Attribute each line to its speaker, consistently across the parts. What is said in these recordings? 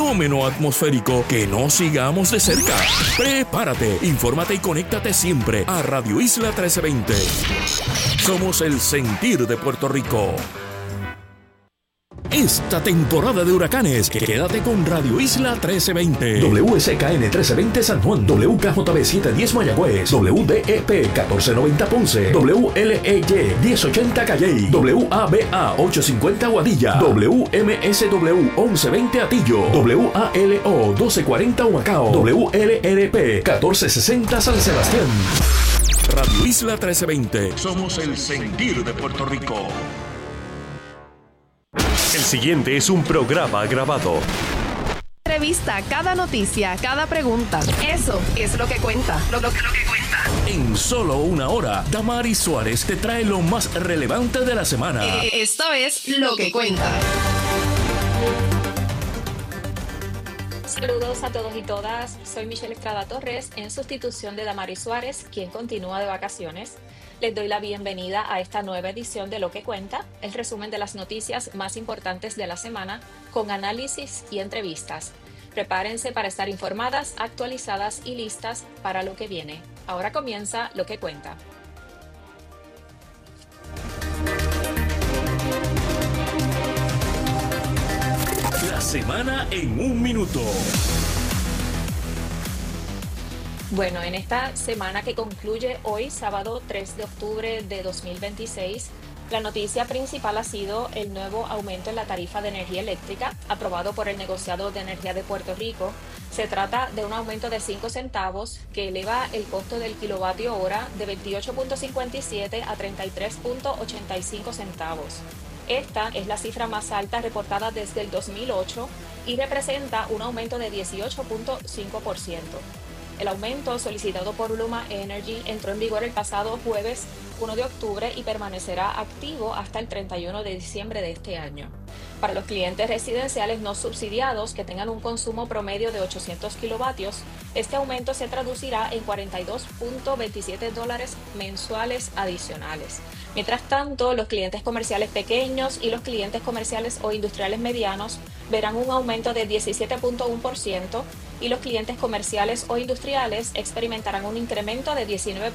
Speaker 1: fenómeno atmosférico que no sigamos de cerca. Prepárate, infórmate y conéctate siempre a Radio Isla 1320. Somos el sentir de Puerto Rico. Esta temporada de huracanes, quédate con Radio Isla 1320.
Speaker 2: WSKN 1320 San Juan, WKJB 710 Mayagüez, WDEP 1490 Ponce, WLEY 1080 Calley, WABA 850 Guadilla, WMSW 1120 Atillo, WALO 1240 Humacao, WLRP 1460 San Sebastián.
Speaker 1: Radio Isla 1320. Somos el sentir de Puerto Rico.
Speaker 3: El siguiente es un programa grabado.
Speaker 4: Entrevista, cada noticia, cada pregunta. Eso es lo que cuenta. Lo que cuenta.
Speaker 1: En solo una hora, Damaris Suárez te trae lo más relevante de la semana.
Speaker 4: Esto es Lo que cuenta.
Speaker 5: Saludos a todos y todas. Soy Michelle Estrada Torres, en sustitución de Damaris Suárez, quien continúa de vacaciones. Les doy la bienvenida a esta nueva edición de Lo que cuenta, el resumen de las noticias más importantes de la semana, con análisis y entrevistas. Prepárense para estar informadas, actualizadas y listas para lo que viene. Ahora comienza Lo que cuenta.
Speaker 1: La semana en un minuto.
Speaker 5: Bueno, en esta semana que concluye hoy, sábado 3 de octubre de 2026, la noticia principal ha sido el nuevo aumento en la tarifa de energía eléctrica aprobado por el negociado de energía de Puerto Rico. Se trata de un aumento de 5 centavos que eleva el costo del kilovatio hora de 28.57 a 33.85 centavos. Esta es la cifra más alta reportada desde el 2008 y representa un aumento de 18.5%. El aumento solicitado por Luma Energy entró en vigor el pasado jueves 1 de octubre y permanecerá activo hasta el 31 de diciembre de este año. Para los clientes residenciales no subsidiados que tengan un consumo promedio de 800 kilovatios, este aumento se traducirá en $42.27 mensuales adicionales. Mientras tanto, los clientes comerciales pequeños y los clientes comerciales o industriales medianos verán un aumento de 17.1% y los clientes comerciales o industriales experimentarán un incremento de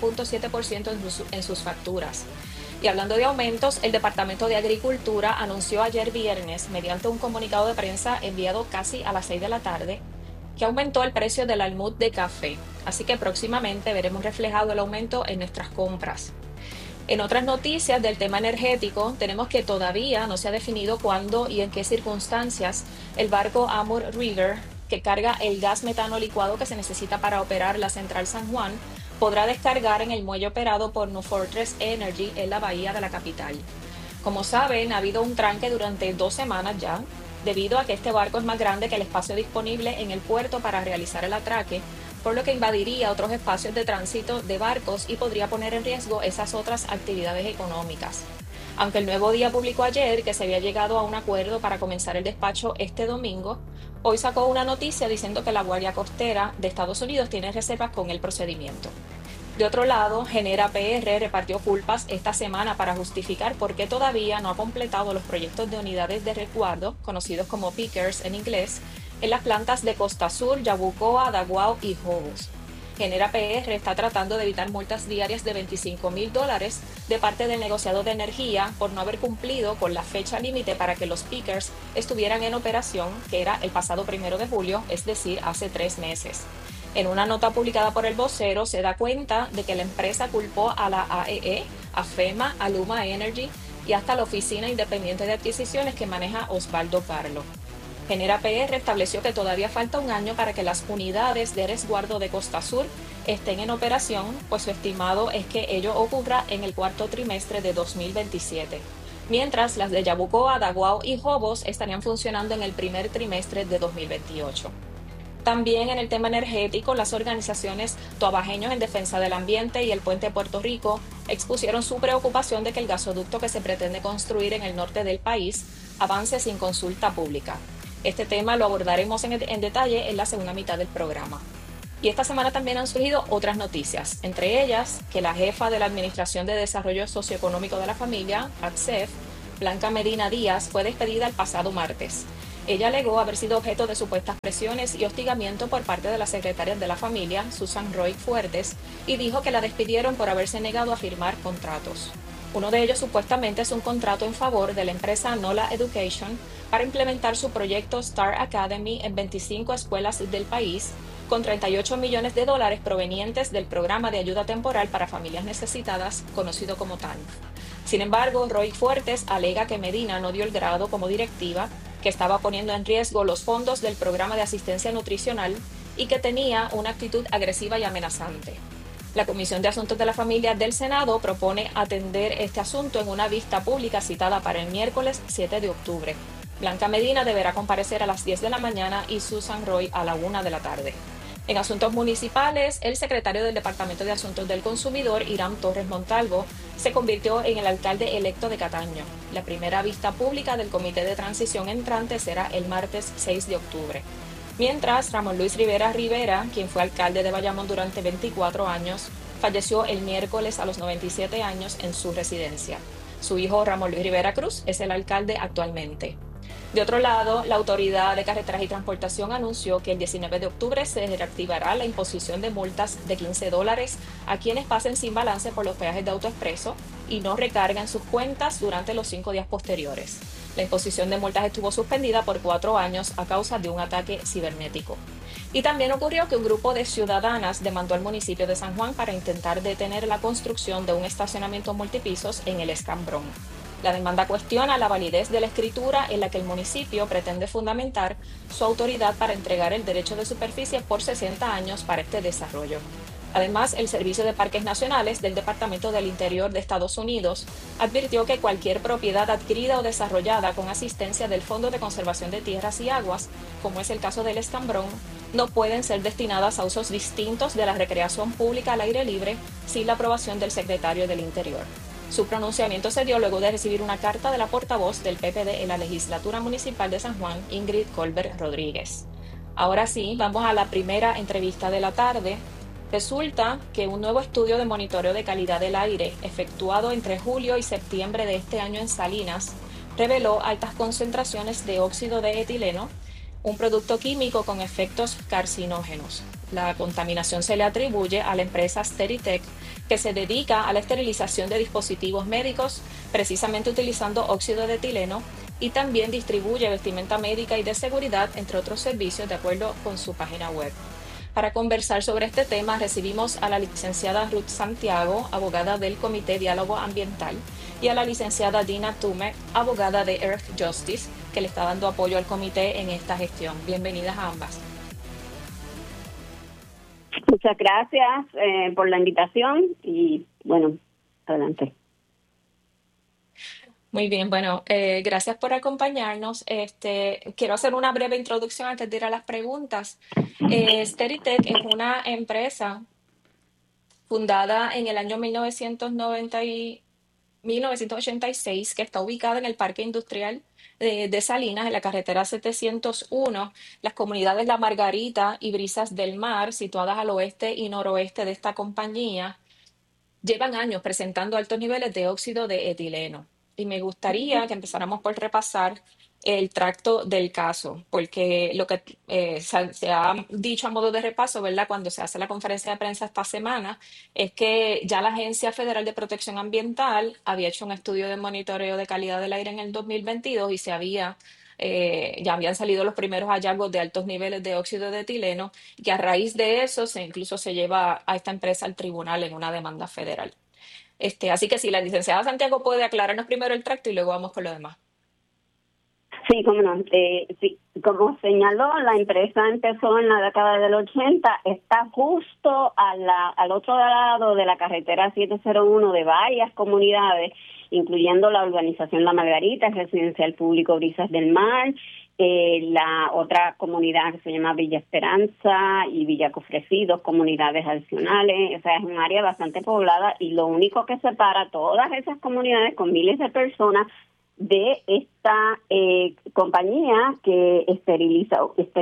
Speaker 5: 19.7% en sus facturas. Y hablando de aumentos, el Departamento de Agricultura anunció ayer viernes, mediante un comunicado de prensa enviado casi a las 6 de la tarde, que aumentó el precio del almud de café. Así que próximamente veremos reflejado el aumento en nuestras compras. En otras noticias del tema energético, tenemos que todavía no se ha definido cuándo y en qué circunstancias el barco Amur River, que carga el gas metano licuado que se necesita para operar la central San Juan, podrá descargar en el muelle operado por New Fortress Energy en la bahía de la capital. Como saben, ha habido un tranque durante 2 semanas ya, debido a que este barco es más grande que el espacio disponible en el puerto para realizar el atraque, por lo que invadiría otros espacios de tránsito de barcos y podría poner en riesgo esas otras actividades económicas. Aunque el Nuevo Día publicó ayer que se había llegado a un acuerdo para comenzar el despacho este domingo, hoy sacó una noticia diciendo que la Guardia Costera de Estados Unidos tiene reservas con el procedimiento. De otro lado, Genera PR repartió culpas esta semana para justificar por qué todavía no ha completado los proyectos de unidades de resguardo, conocidos como pickers en inglés, en las plantas de Costa Sur, Yabucoa, Daguao y Jobos. Genera PR está tratando de evitar multas diarias de $25,000 de parte del negociado de energía por no haber cumplido con la fecha límite para que los pickers estuvieran en operación, que era el pasado 1 de julio, es decir, hace 3 meses. En una nota publicada por El Vocero se da cuenta de que la empresa culpó a la AEE, a FEMA, a Luma Energy y hasta la Oficina Independiente de Adquisiciones que maneja Osvaldo Carlo. Genera PR estableció que todavía falta un año para que las unidades de resguardo de Costa Sur estén en operación, pues su estimado es que ello ocurra en el 4º trimestre de 2027, mientras las de Yabucoa, Daguao y Jobos estarían funcionando en el 1er trimestre de 2028. También en el tema energético, las organizaciones Toabajeños en Defensa del Ambiente y el Puente Puerto Rico expusieron su preocupación de que el gasoducto que se pretende construir en el norte del país avance sin consulta pública. Este tema lo abordaremos en detalle en la segunda mitad del programa. Y esta semana también han surgido otras noticias, entre ellas que la jefa de la Administración de Desarrollo Socioeconómico de la Familia, ADCEF, Blanca Medina Díaz, fue despedida el pasado martes. Ella alegó haber sido objeto de supuestas presiones y hostigamiento por parte de las secretarias de la familia, Susan Roy Fuertes, y dijo que la despidieron por haberse negado a firmar contratos. Uno de ellos supuestamente es un contrato en favor de la empresa Nola Education para implementar su proyecto Star Academy en 25 escuelas del país, con $38 millones provenientes del programa de ayuda temporal para familias necesitadas, conocido como TANF. Sin embargo, Roy Fuertes alega que Medina no dio el grado como directiva, que estaba poniendo en riesgo los fondos del programa de asistencia nutricional y que tenía una actitud agresiva y amenazante. La Comisión de Asuntos de la Familia del Senado propone atender este asunto en una vista pública citada para el miércoles 7 de octubre. Blanca Medina deberá comparecer a las 10 de la mañana y Susan Roy a la 1 de la tarde. En asuntos municipales, el secretario del Departamento de Asuntos del Consumidor, Irán Torres Montalvo, se convirtió en el alcalde electo de Cataño. La primera vista pública del Comité de Transición entrante será el martes 6 de octubre. Mientras, Ramón Luis Rivera Rivera, quien fue alcalde de Bayamón durante 24 años, falleció el miércoles a los 97 años en su residencia. Su hijo Ramón Luis Rivera Cruz es el alcalde actualmente. De otro lado, la Autoridad de Carreteras y Transportación anunció que el 19 de octubre se reactivará la imposición de multas de $15 a quienes pasen sin balance por los peajes de AutoExpreso y no recargan sus cuentas durante los 5 días posteriores. La imposición de multas estuvo suspendida por 4 años a causa de un ataque cibernético. Y también ocurrió que un grupo de ciudadanas demandó al municipio de San Juan para intentar detener la construcción de un estacionamiento multipisos en el Escambrón. La demanda cuestiona la validez de la escritura en la que el municipio pretende fundamentar su autoridad para entregar el derecho de superficie por 60 años para este desarrollo. Además, el Servicio de Parques Nacionales del Departamento del Interior de Estados Unidos advirtió que cualquier propiedad adquirida o desarrollada con asistencia del Fondo de Conservación de Tierras y Aguas, como es el caso del Escambrón, no pueden ser destinadas a usos distintos de la recreación pública al aire libre sin la aprobación del Secretario del Interior. Su pronunciamiento se dio luego de recibir una carta de la portavoz del PPD en la Legislatura Municipal de San Juan, Ingrid Colbert Rodríguez. Ahora sí, vamos a la primera entrevista de la tarde. Resulta que un nuevo estudio de monitoreo de calidad del aire, efectuado entre julio y septiembre de este año en Salinas, reveló altas concentraciones de óxido de etileno, un producto químico con efectos carcinógenos. La contaminación se le atribuye a la empresa Steritech, que se dedica a la esterilización de dispositivos médicos, precisamente utilizando óxido de etileno, y también distribuye vestimenta médica y de seguridad, entre otros servicios, de acuerdo con su página web. Para conversar sobre este tema recibimos a la licenciada Ruth Santiago, abogada del Comité Diálogo Ambiental, y a la licenciada Dina Tume, abogada de Earth Justice, que le está dando apoyo al comité en esta gestión. Bienvenidas a ambas.
Speaker 6: Muchas gracias por la invitación y bueno, adelante.
Speaker 5: Muy bien, bueno, gracias por acompañarnos. Quiero hacer una breve introducción antes de ir a las preguntas. Steritech es una empresa fundada en el año 1986 que está ubicada en el Parque Industrial de Salinas, en la carretera 701, las comunidades La Margarita y Brisas del Mar, situadas al oeste y noroeste de esta compañía, llevan años presentando altos niveles de óxido de etileno. Y me gustaría que empezáramos por repasar el tracto del caso, porque lo que se ha dicho a modo de repaso, ¿verdad? Cuando se hace la conferencia de prensa esta semana, es que ya la Agencia Federal de Protección Ambiental había hecho un estudio de monitoreo de calidad del aire en el 2022 y ya habían salido los primeros hallazgos de altos niveles de óxido de etileno, y que a raíz de eso incluso se lleva a esta empresa al tribunal en una demanda federal. Así que si la licenciada Santiago puede aclararnos primero el tracto y luego vamos con lo demás.
Speaker 6: Sí, cómo no. Sí, como señaló, la empresa empezó en la década del 80, está justo al otro lado de la carretera 701 de varias comunidades, incluyendo la urbanización La Margarita, el residencial público Brisas del Mar, la otra comunidad que se llama Villa Esperanza y Villa Cofresí, 2 comunidades adicionales. O sea, es un área bastante poblada y lo único que separa todas esas comunidades con miles de personas de esta compañía que esteriliza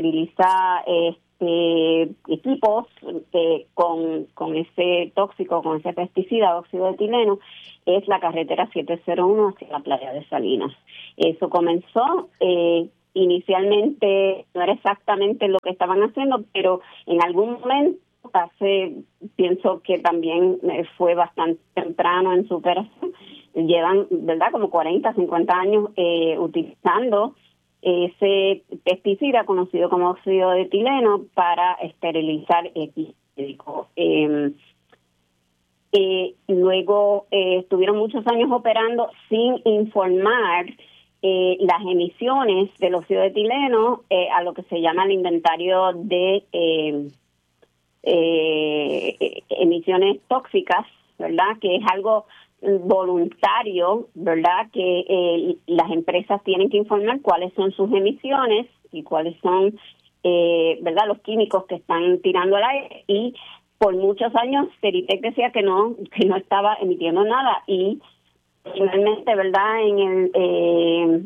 Speaker 6: equipos con ese tóxico, con ese pesticida, óxido de etileno, es la carretera 701 hacia la playa de Salinas. Eso comenzó inicialmente no era exactamente lo que estaban haciendo, pero en algún momento, pienso que también fue bastante temprano en su operación, llevan, ¿verdad?, como 40, 50 años utilizando ese pesticida conocido como óxido de etileno para esterilizar equis médico. Luego estuvieron muchos años operando sin informar las emisiones del óxido de etileno a lo que se llama el inventario de emisiones tóxicas, ¿verdad?, que es algo voluntario, ¿verdad?, que las empresas tienen que informar cuáles son sus emisiones y cuáles son, ¿verdad?, los químicos que están tirando al aire. Y por muchos años Steritec decía que no estaba emitiendo nada, y finalmente, ¿verdad?, en el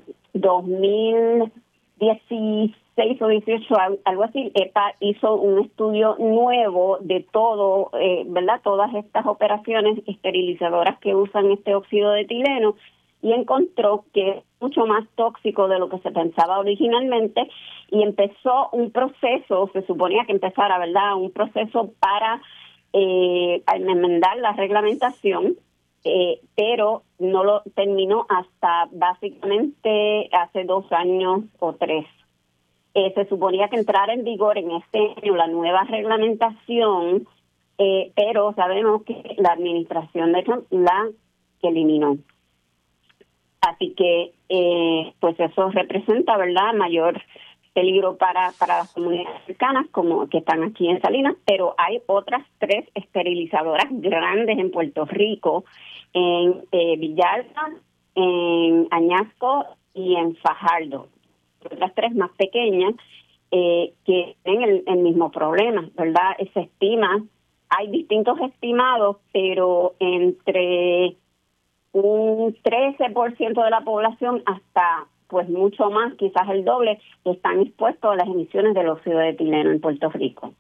Speaker 6: 2016 o 18, algo así, EPA hizo un estudio nuevo de todo, ¿verdad?, todas estas operaciones esterilizadoras que usan este óxido de etileno, y encontró que es mucho más tóxico de lo que se pensaba originalmente, y empezó un proceso, se suponía que empezara, ¿verdad?, un proceso para enmendar la reglamentación, pero no lo terminó hasta básicamente hace 2 años o 3. Se suponía que entrara en vigor en este año la nueva reglamentación, pero sabemos que la administración de Trump la eliminó. Así que, pues eso representa, ¿verdad?, mayor peligro para las comunidades cercanas, como que están aquí en Salinas, pero hay otras 3 esterilizadoras grandes en Puerto Rico, en Villalba, en Añasco y en Fajardo. Otras 3 más pequeñas que tienen el mismo problema, ¿verdad? Se estima, hay distintos estimados, pero entre un 13% de la población hasta pues mucho más, quizás el doble, están expuestos a las emisiones del óxido de etileno en Puerto Rico.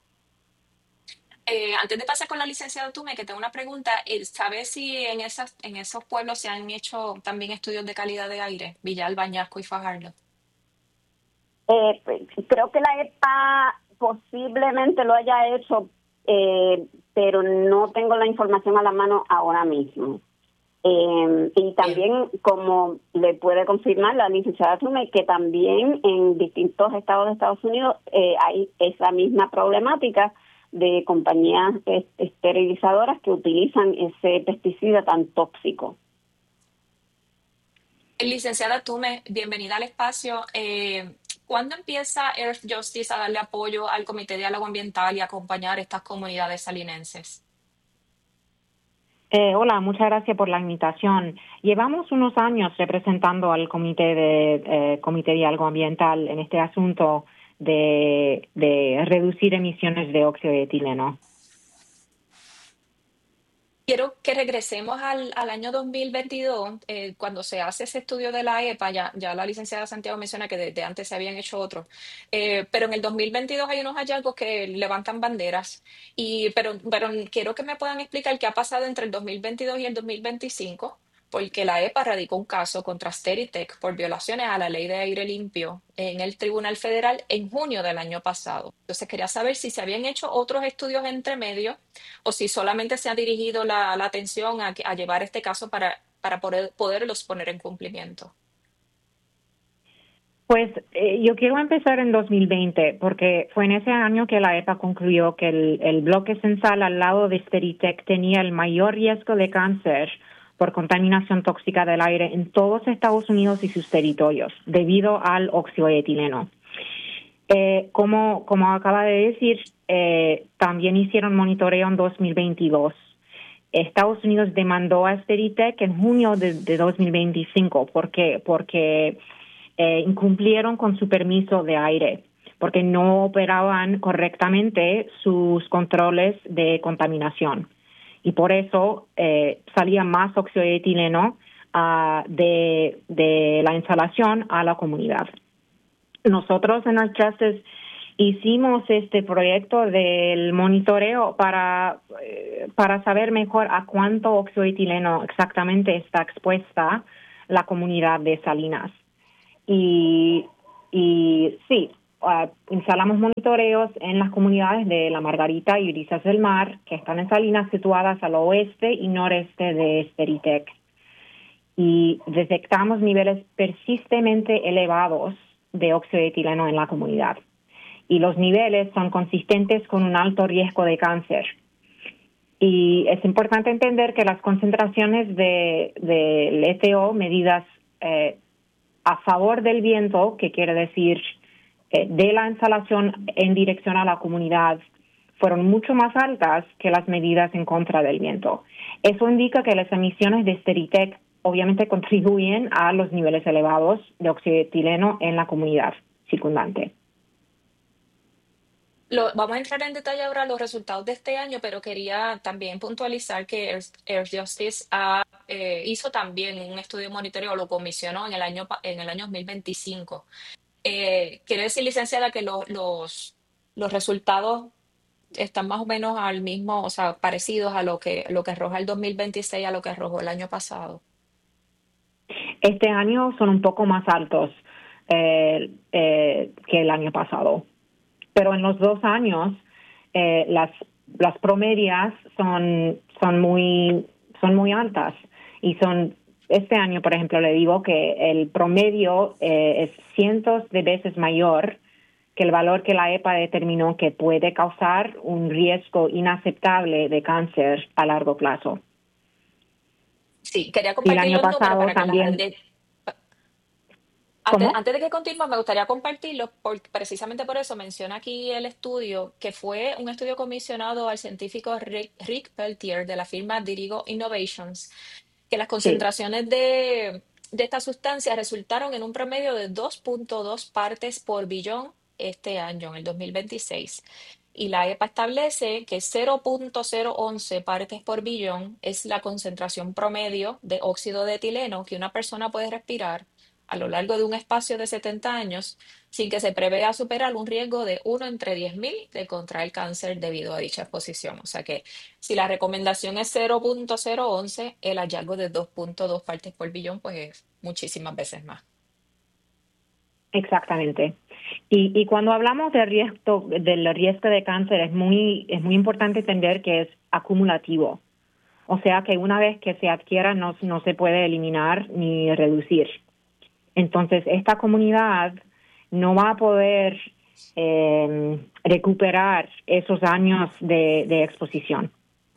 Speaker 5: Antes de pasar con la licenciada Tume, que tengo una pregunta, ¿sabes si en esos pueblos se han hecho también estudios de calidad de aire? Villalba, Añasco y Fajardo.
Speaker 6: Creo que la EPA posiblemente lo haya hecho, pero no tengo la información a la mano ahora mismo. Y también, como le puede confirmar la licenciada Tume, que también en distintos estados de Estados Unidos hay esa misma problemática de compañías esterilizadoras que utilizan ese pesticida tan tóxico.
Speaker 5: Licenciada Tume, bienvenida al espacio. ¿Cuándo empieza Earth Justice a darle apoyo al Comité de Diálogo Ambiental y a acompañar estas comunidades salinenses?
Speaker 7: Hola, muchas gracias por la invitación. Llevamos unos años representando al Comité de Diálogo Ambiental en este asunto de reducir emisiones de óxido de etileno.
Speaker 5: Quiero que regresemos al año 2022, cuando se hace ese estudio de la EPA, ya la licenciada Santiago menciona que desde antes se habían hecho otros, pero en el 2022 hay unos hallazgos que levantan banderas, pero quiero que me puedan explicar qué ha pasado entre el 2022 y el 2025, porque la EPA radicó un caso contra Steritec por violaciones a la ley de aire limpio en el Tribunal Federal en junio del año pasado. Entonces quería saber si se habían hecho otros estudios entre medio o si solamente se ha dirigido la atención a llevar este caso para poderlos poner en cumplimiento.
Speaker 7: Pues yo quiero empezar en 2020, porque fue en ese año que la EPA concluyó que el bloque censal al lado de Steritec tenía el mayor riesgo de cáncer por contaminación tóxica del aire en todos Estados Unidos y sus territorios, debido al óxido de etileno. Como acaba de decir, también hicieron monitoreo en 2022. Estados Unidos demandó a Steritec en junio de 2025 porque incumplieron con su permiso de aire, porque no operaban correctamente sus controles de contaminación. Y por eso salía más óxido de etileno de la instalación a la comunidad. Nosotros en Earth Justice hicimos este proyecto del monitoreo para saber mejor a cuánto óxido de etileno exactamente está expuesta la comunidad de Salinas. Y Y sí, instalamos monitoreos en las comunidades de La Margarita y Brisas del Mar, que están en Salinas situadas al oeste y noreste de Steritec. Y detectamos niveles persistentemente elevados de óxido de etileno en la comunidad. Y los niveles son consistentes con un alto riesgo de cáncer. Y es importante entender que las concentraciones del ETO medidas a favor del viento, que quiere decir de la instalación en dirección a la comunidad, fueron mucho más altas que las medidas en contra del viento. Eso indica que las emisiones de Steritec obviamente contribuyen a los niveles elevados de óxido de etileno en la comunidad circundante.
Speaker 5: Vamos a entrar en detalle ahora los resultados de este año, pero quería también puntualizar que Air Justice hizo también un estudio de monitoreo, lo comisionó en en el año 2025. Quiere decir, licenciada, que los resultados están más o menos al mismo, o sea, parecidos a lo que arroja el 2026, a lo que arrojó el año pasado.
Speaker 7: Este año son un poco más altos que el año pasado. Pero en los 2 años las promedias son muy altas y este año, por ejemplo, le digo que el promedio es cientos de veces mayor que el valor que la EPA determinó que puede causar un riesgo inaceptable de cáncer a largo plazo.
Speaker 5: Sí, quería compartir los números para
Speaker 7: también.
Speaker 5: que antes de que continúe, me gustaría compartirlo, porque precisamente por eso menciona aquí el estudio, que fue un estudio comisionado al científico Rick Peltier de la firma Dirigo Innovations, que las concentraciones de esta sustancia resultaron en un promedio de 2.2 partes por billón este año, en el 2026. Y la EPA establece que 0.011 partes por billón es la concentración promedio de óxido de etileno que una persona puede respirar a lo largo de un espacio de 70 años sin que se prevea superar un riesgo de 1 entre 10.000 de contraer cáncer debido a dicha exposición. O sea que si la recomendación es 0.011, el hallazgo de 2.2 partes por billón pues es muchísimas veces más.
Speaker 7: Exactamente. Y cuando hablamos del riesgo de cáncer es muy importante entender que es acumulativo. O sea que una vez que se adquiera no se puede eliminar ni reducir. Entonces, esta comunidad no va a poder recuperar esos años de exposición.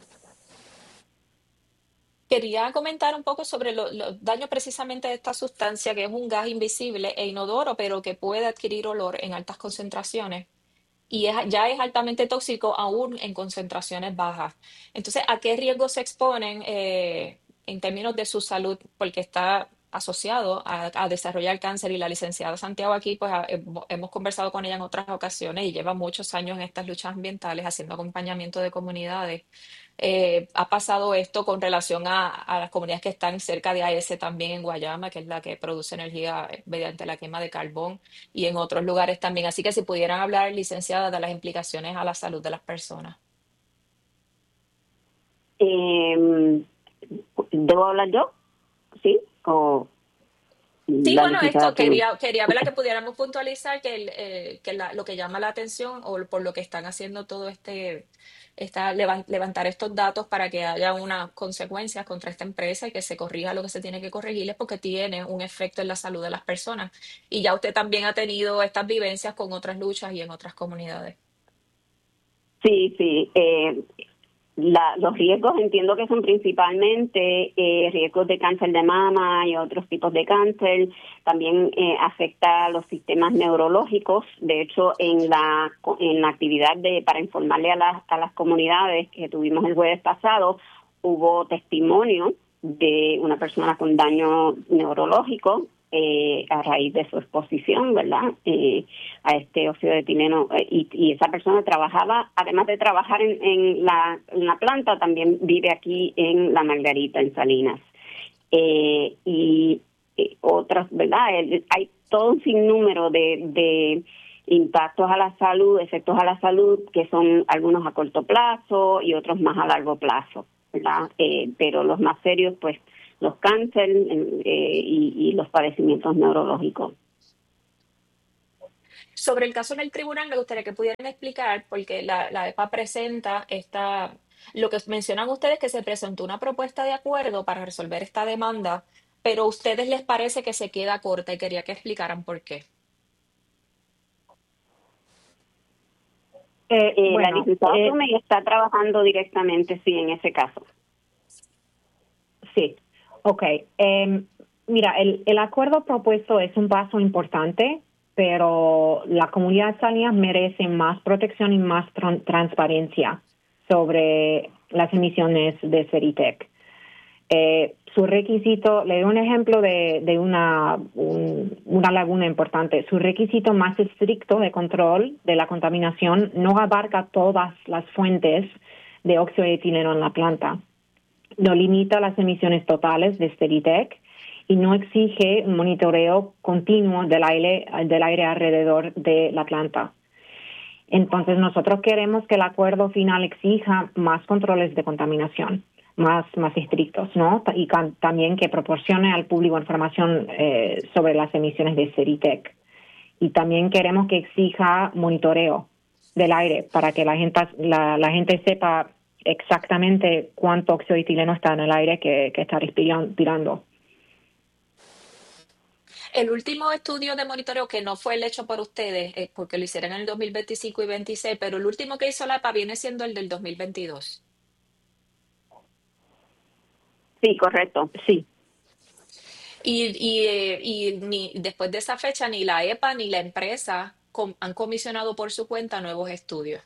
Speaker 5: Quería comentar un poco sobre los daños precisamente de esta sustancia, que es un gas invisible e inodoro, pero que puede adquirir olor en altas concentraciones. Y ya es altamente tóxico aún en concentraciones bajas. Entonces, ¿a qué riesgos se exponen en términos de su salud? Porque está asociado a desarrollar cáncer, y la licenciada Santiago aquí, pues hemos conversado con ella en otras ocasiones y lleva muchos años en estas luchas ambientales haciendo acompañamiento de comunidades. Ha pasado esto con relación a las comunidades que están cerca de AES también en Guayama, que es la que produce energía mediante la quema de carbón, y en otros lugares también. Así que si pudieran hablar, licenciada, de las implicaciones a la salud de las personas.
Speaker 6: ¿Debo hablar yo? ¿Sí?
Speaker 5: Sí, bueno, esto quería ver que pudiéramos puntualizar que lo que llama la atención, o por lo que están haciendo todo levantar estos datos para que haya unas consecuencias contra esta empresa y que se corrija lo que se tiene que corregir, es porque tiene un efecto en la salud de las personas. Y ya usted también ha tenido estas vivencias con otras luchas y en otras comunidades.
Speaker 6: Sí. Los riesgos entiendo que son principalmente riesgos de cáncer de mama y otros tipos de cáncer. También afecta a los sistemas neurológicos. De hecho, en la actividad para informarle a las comunidades que tuvimos el jueves pasado, hubo testimonio de una persona con daño neurológico a raíz de su exposición, ¿verdad? A este óxido de etileno, y esa persona trabajaba, además de trabajar en la planta, también vive aquí en La Margarita, en Salinas. Y otras, ¿verdad? Hay todo un sinnúmero de impactos a la salud, efectos a la salud, que son algunos a corto plazo y otros más a largo plazo, ¿verdad? Pero los más serios, pues, los cánceres y los padecimientos neurológicos.
Speaker 5: Sobre el caso en el tribunal, me gustaría que pudieran explicar, porque la EPA presenta lo que mencionan ustedes, que se presentó una propuesta de acuerdo para resolver esta demanda, pero a ustedes les parece que se queda corta y quería que explicaran por qué.
Speaker 6: La licenciada Tumey está trabajando directamente, sí, en ese caso.
Speaker 7: Sí, ok. Mira, el acuerdo propuesto es un paso importante, pero la comunidad salina merece más protección y más transparencia sobre las emisiones de Ceritec. Su requisito, le doy un ejemplo de una laguna importante. Su requisito más estricto de control de la contaminación no abarca todas las fuentes de óxido de etileno en la planta. No limita las emisiones totales de Ceritec y no exige un monitoreo continuo del aire alrededor de la planta. Entonces, nosotros queremos que el acuerdo final exija más controles de contaminación, más estrictos, ¿no? Y también que proporcione al público información sobre las emisiones de Ceritec. Y también queremos que exija monitoreo del aire para que la gente sepa exactamente cuánto óxido de etileno está en el aire que está respirando.
Speaker 5: El último estudio de monitoreo, que no fue el hecho por ustedes, porque lo hicieron en el 2025 y 2026, pero el último que hizo la EPA viene siendo el del 2022.
Speaker 6: Sí, correcto, sí.
Speaker 5: Y ni después de esa fecha, ni la EPA ni la empresa han comisionado por su cuenta nuevos estudios.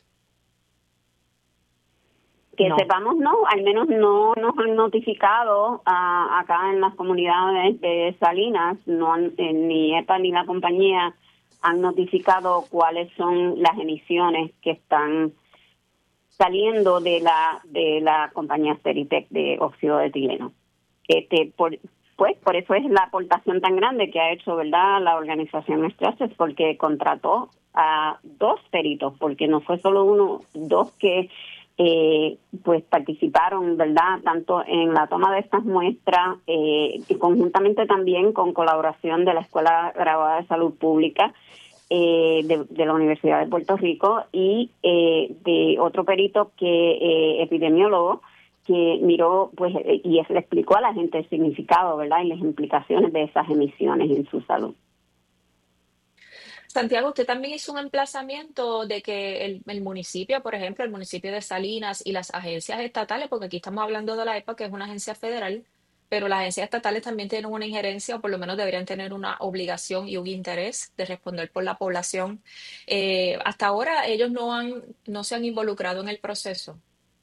Speaker 6: Que
Speaker 7: No.
Speaker 6: sepamos, no, al menos no nos han notificado acá en las comunidades de Salinas, ni EPA ni la compañía han notificado cuáles son las emisiones que están saliendo de la compañía Ceritec de óxido de etileno. Por eso es la aportación tan grande que ha hecho, ¿verdad?, la organización Structures, porque contrató a 2 peritos, porque no fue solo uno, 2 que pues participaron, ¿verdad?, tanto en la toma de estas muestras y conjuntamente también con colaboración de la Escuela Graduada de Salud Pública de la Universidad de Puerto Rico y de otro perito epidemiólogo que miró pues y le explicó a la gente el significado, ¿verdad?, y las implicaciones de esas emisiones en su salud.
Speaker 5: Santiago, usted también hizo un emplazamiento de que el municipio, por ejemplo, el municipio de Salinas y las agencias estatales, porque aquí estamos hablando de la EPA, que es una agencia federal, pero las agencias estatales también tienen una injerencia, o por lo menos deberían tener una obligación y un interés de responder por la población. Hasta ahora ellos no se han involucrado en el proceso.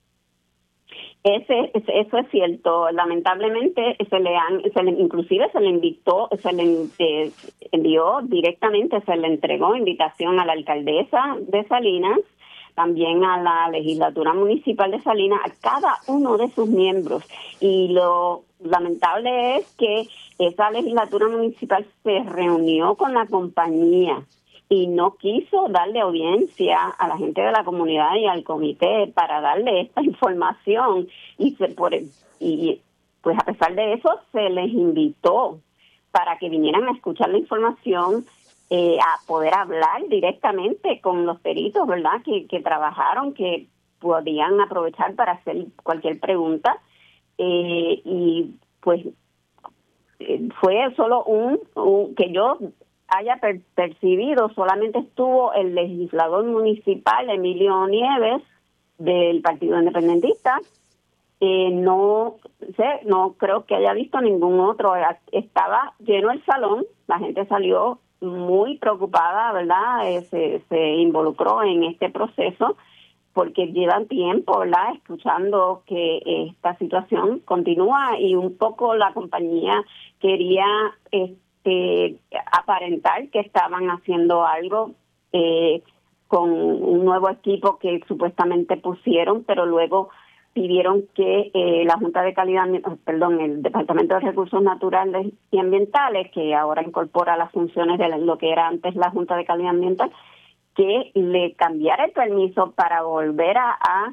Speaker 6: Eso es cierto. Lamentablemente inclusive se le invitó, envió directamente, se le entregó invitación a la alcaldesa de Salinas, también a la legislatura municipal de Salinas, a cada uno de sus miembros. Y lo lamentable es que esa legislatura municipal se reunió con la compañía y no quiso darle audiencia a la gente de la comunidad y al comité para darle esta información y pues a pesar de eso se les invitó para que vinieran a escuchar la información, a poder hablar directamente con los peritos, ¿verdad?, que trabajaron, que podían aprovechar para hacer cualquier pregunta, y pues fue solo que yo haya percibido, solamente estuvo el legislador municipal Emilio Nieves del Partido Independentista. No creo que haya visto ningún otro. Estaba lleno el salón, la gente salió muy preocupada, ¿verdad? Se involucró en este proceso porque llevan tiempo, ¿verdad?, escuchando que esta situación continúa y un poco la compañía quería aparentar que estaban haciendo algo con un nuevo equipo que supuestamente pusieron, pero luego pidieron que la Junta de Calidad, el Departamento de Recursos Naturales y Ambientales, que ahora incorpora las funciones de lo que era antes la Junta de Calidad Ambiental, que le cambiara el permiso para volver a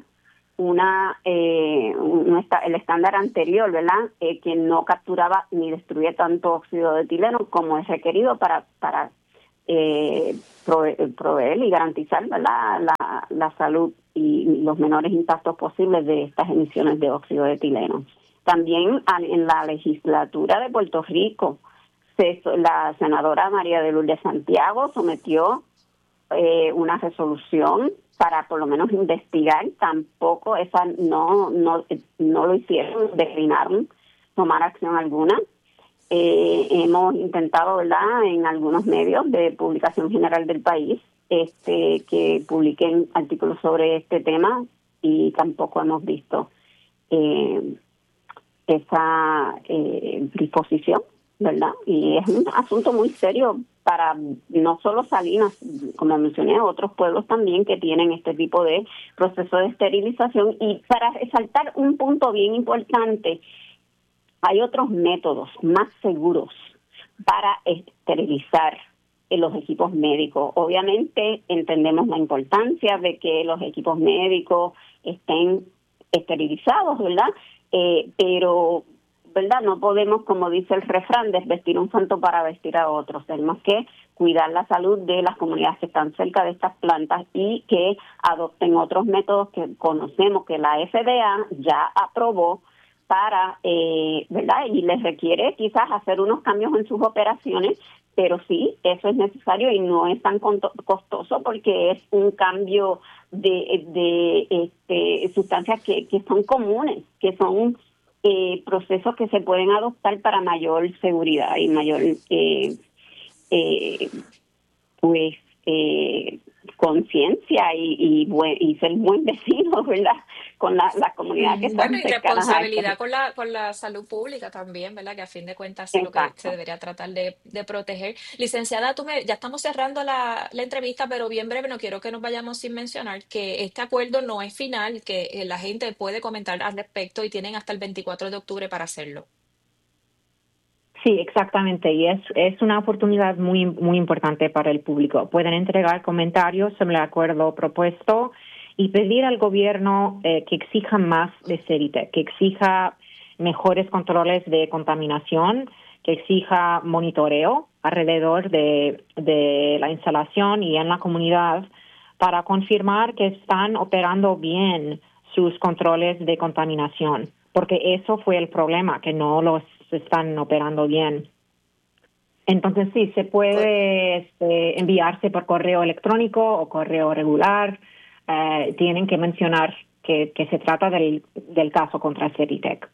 Speaker 6: el estándar anterior, ¿verdad?, que no capturaba ni destruía tanto óxido de etileno como es requerido para proveer y garantizar, ¿verdad?, la salud y los menores impactos posibles de estas emisiones de óxido de etileno. También en la legislatura de Puerto Rico, la senadora María de Lourdes Santiago sometió una resolución para por lo menos investigar. Tampoco no lo hicieron, declinaron tomar acción alguna. Hemos intentado, ¿verdad?, en algunos medios de publicación general del país que publiquen artículos sobre este tema, y tampoco hemos visto esa disposición, ¿verdad? Y es un asunto muy serio para no solo Salinas, como mencioné, otros pueblos también que tienen este tipo de proceso de esterilización. Y para resaltar un punto bien importante, hay otros métodos más seguros para esterilizar los equipos médicos. Obviamente entendemos la importancia de que los equipos médicos estén esterilizados, ¿verdad? Pero, ¿verdad?, no podemos, como dice el refrán, desvestir un santo para vestir a otros. Tenemos que cuidar la salud de las comunidades que están cerca de estas plantas y que adopten otros métodos que conocemos que la FDA ya aprobó para, ¿verdad?, y les requiere quizás hacer unos cambios en sus operaciones, pero sí, eso es necesario y no es tan costoso, porque es un cambio de sustancias que son comunes, que son procesos que se pueden adoptar para mayor seguridad y mayor conciencia y ser buen vecino, ¿verdad?, con la comunidad que está
Speaker 5: Bueno, y
Speaker 6: cercana a esto.
Speaker 5: responsabilidad con la salud pública también, ¿verdad? Que a fin de cuentas es lo que se
Speaker 6: Exacto.
Speaker 5: debería tratar de proteger. Licenciada, ya estamos cerrando la entrevista, pero bien breve, no quiero que nos vayamos sin mencionar que este acuerdo no es final, que la gente puede comentar al respecto y tienen hasta el 24 de octubre para hacerlo.
Speaker 7: Sí, exactamente, y es una oportunidad muy, muy importante para el público. Pueden entregar comentarios sobre el acuerdo propuesto y pedir al gobierno que exija más de CERITEC, que exija mejores controles de contaminación, que exija monitoreo alrededor de la instalación y en la comunidad para confirmar que están operando bien sus controles de contaminación, porque eso fue el problema, que no los están operando bien. Entonces sí, se puede enviarse por correo electrónico o correo regular. Tienen que mencionar que se trata del caso contra CERITEC.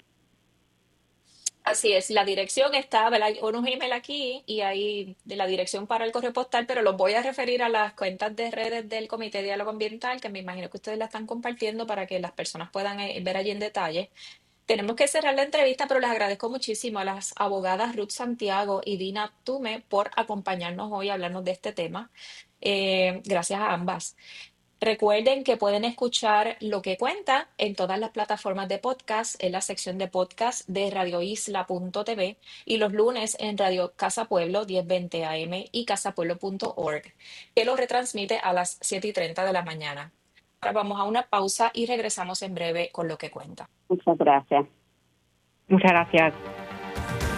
Speaker 5: Así es, la dirección está, ¿verdad? Hay unos email aquí y hay de la dirección para el correo postal, pero los voy a referir a las cuentas de redes del Comité de Diálogo Ambiental, que me imagino que ustedes la están compartiendo para que las personas puedan ver allí en detalle. Tenemos que cerrar la entrevista, pero les agradezco muchísimo a las abogadas Ruth Santiago y Dina Tume por acompañarnos hoy a hablarnos de este tema. Gracias a ambas. Recuerden que pueden escuchar Lo que Cuenta en todas las plataformas de podcast, en la sección de podcast de radioisla.tv y los lunes en Radio Casa Pueblo 1020 AM y casapueblo.org, que lo retransmite a las 7:30 de la mañana. Ahora vamos a una pausa y regresamos en breve con Lo que Cuenta.
Speaker 6: Muchas gracias.
Speaker 7: Muchas gracias.